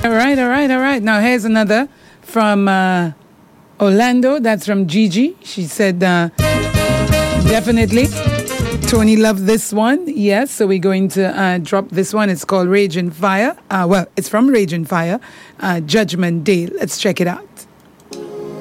All right. Now here's another from Orlando. That's from Gigi. She said, definitely. Tony loved this one. Yes, so we're going to drop this one. It's called Rage and Fire. It's from Rage and Fire, Judgment Day. Let's check it out.